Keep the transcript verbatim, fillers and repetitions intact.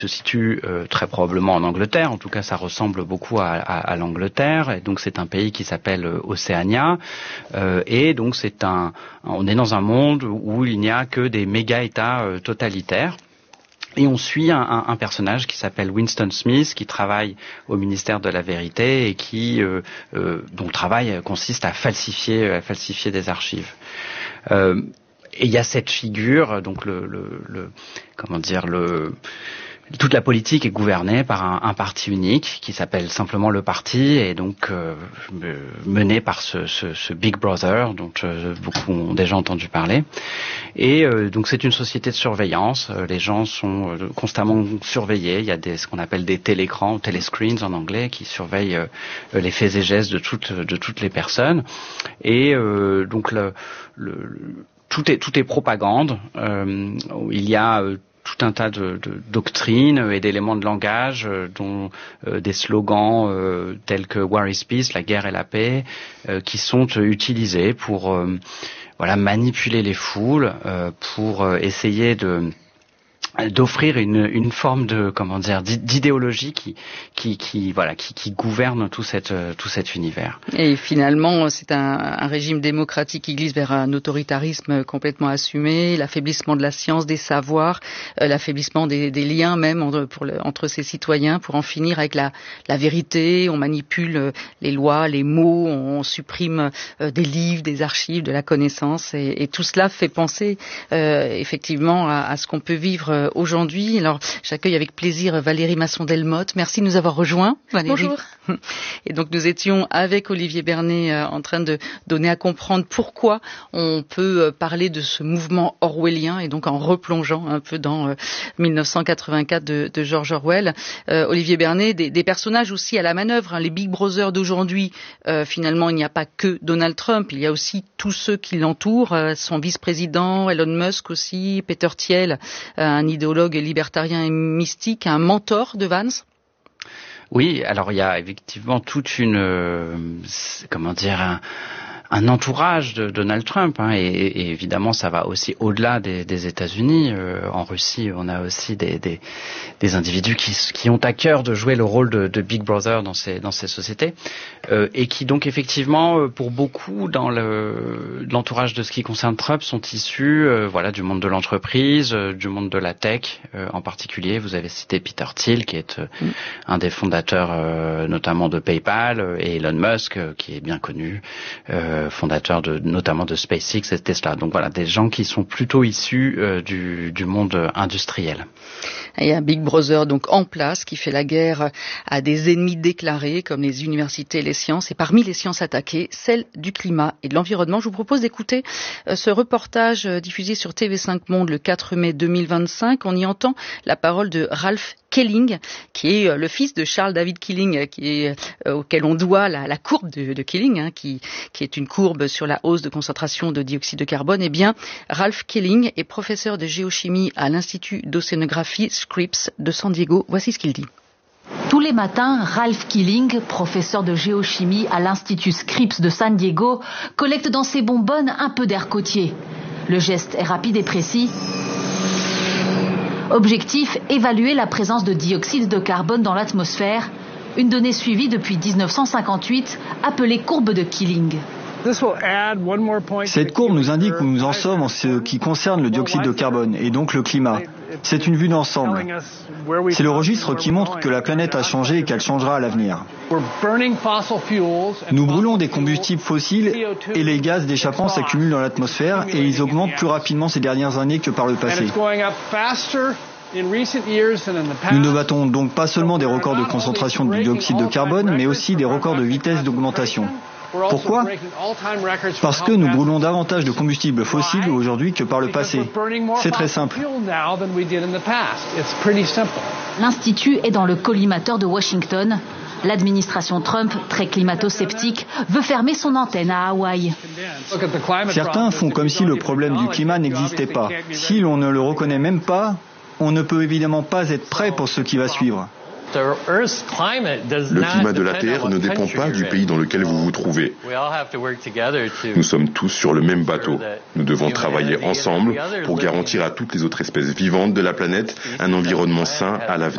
se situe euh, très probablement en Angleterre. En tout cas, ça ressemble beaucoup à, à, à l'Angleterre. Et donc, c'est un pays qui s'appelle euh, Océania. Euh, et donc, c'est un, on est dans un monde où il n'y a que des méga-États euh, totalitaires. Et on suit un, un, un personnage qui s'appelle Winston Smith, qui travaille au ministère de la Vérité et qui, euh, euh, dont le travail consiste à falsifier, à falsifier des archives. Euh, et il y a cette figure, donc le, le, le comment dire, le toute la politique est gouvernée par un, un parti unique qui s'appelle simplement le parti et donc euh, mené par ce, ce, ce Big Brother dont euh, beaucoup ont déjà entendu parler. Et euh, donc c'est une société de surveillance. Les gens sont euh, constamment surveillés. Il y a des, ce qu'on appelle des télécrans, téléscreens en anglais, qui surveillent euh, les faits et gestes de toutes, de toutes les personnes. Et euh, donc le, le, tout est tout est propagande. Euh, il y a euh, tout un tas de, de doctrines et d'éléments de langage, euh, dont euh, des slogans euh, tels que War is Peace, la guerre est la paix, euh, qui sont euh, utilisés pour euh, voilà manipuler les foules, euh, pour euh, essayer de d'offrir une, une forme de comment dire d'idéologie qui qui qui voilà qui, qui gouverne tout cette tout cet univers. Et finalement, c'est un, un régime démocratique qui glisse vers un autoritarisme complètement assumé, l'affaiblissement de la science, des savoirs, euh, l'affaiblissement des, des liens même entre, pour le, entre ses citoyens, pour en finir avec la, la vérité. On manipule les lois, les mots, on supprime euh, des livres, des archives, de la connaissance, et, et tout cela fait penser euh, effectivement à, à ce qu'on peut vivre aujourd'hui. Alors, j'accueille avec plaisir Valérie Masson-Delmotte. Merci de nous avoir rejoints, Valérie. Bonjour. Et donc, nous étions avec Olivier Bernet euh, en train de donner à comprendre pourquoi on peut euh, parler de ce mouvement orwellien, et donc en replongeant un peu dans euh, mille neuf cent quatre-vingt-quatre de, de George Orwell. Euh, Olivier Bernet, des, des personnages aussi à la manœuvre, hein, les Big Brothers d'aujourd'hui. Euh, finalement, il n'y a pas que Donald Trump, il y a aussi tous ceux qui l'entourent, euh, son vice-président, Elon Musk aussi, Peter Thiel, euh, un idéologue libertarien et mystique, un mentor de Vance. Oui, alors il y a effectivement toute une, euh, comment dire, un, un entourage de Donald Trump, hein, et, et évidemment ça va aussi au-delà des, des États-Unis. Euh, en Russie, on a aussi des, des, des individus qui, qui ont à cœur de jouer le rôle de, de Big Brother dans ces, dans ces sociétés, euh, et qui donc effectivement, pour beaucoup dans le, l'entourage de ce qui concerne Trump, sont issus, euh, voilà, du monde de l'entreprise, euh, du monde de la tech, euh, en particulier. Vous avez cité Peter Thiel, qui est euh, mm. un des fondateurs, euh, notamment de PayPal, euh, et Elon Musk, euh, qui est bien connu. Euh, fondateur de, notamment de SpaceX et Tesla. Donc voilà, des gens qui sont plutôt issus euh, du, du monde industriel. Il y a un Big Brother donc en place qui fait la guerre à des ennemis déclarés comme les universités et les sciences. Et parmi les sciences attaquées, celle du climat et de l'environnement. Je vous propose d'écouter euh, ce reportage euh, diffusé sur T V cinq Monde le quatre mai deux mille vingt-cinq. On y entend la parole de Ralph Killing, qui est euh, le fils de Charles David Killing, qui est, euh, auquel on doit la, la courbe de, de Killing, hein, qui, qui est une courbe sur la hausse de concentration de dioxyde de carbone. Eh bien, Ralph Killing est professeur de géochimie à l'Institut d'océanographie Scripps de San Diego. Voici ce qu'il dit. Tous les matins, Ralph Killing, professeur de géochimie à l'Institut Scripps de San Diego, collecte dans ses bonbonnes un peu d'air côtier. Le geste est rapide et précis. Objectif, évaluer la présence de dioxyde de carbone dans l'atmosphère, une donnée suivie depuis dix-neuf cent cinquante-huit, appelée courbe de Killing. Cette courbe nous indique où nous en sommes en ce qui concerne le dioxyde de carbone et donc le climat. C'est une vue d'ensemble. C'est le registre qui montre que la planète a changé et qu'elle changera à l'avenir. Nous brûlons des combustibles fossiles et les gaz d'échappement s'accumulent dans l'atmosphère et ils augmentent plus rapidement ces dernières années que par le passé. Nous ne battons donc pas seulement des records de concentration de dioxyde de carbone, mais aussi des records de vitesse d'augmentation. Pourquoi ? Parce que nous brûlons davantage de combustibles fossiles aujourd'hui que par le passé. C'est très simple. L'Institut est dans le collimateur de Washington. L'administration Trump, très climato-sceptique, veut fermer son antenne à Hawaï. Certains font comme si le problème du climat n'existait pas. Si l'on ne le reconnaît même pas, on ne peut évidemment pas être prêt pour ce qui va suivre. Le climat de la Terre ne dépend pas du pays dans lequel vous vous trouvez. Nous sommes tous sur le même bateau. Nous devons travailler ensemble pour garantir à toutes les autres espèces vivantes de la planète un environnement sain à l'avenir.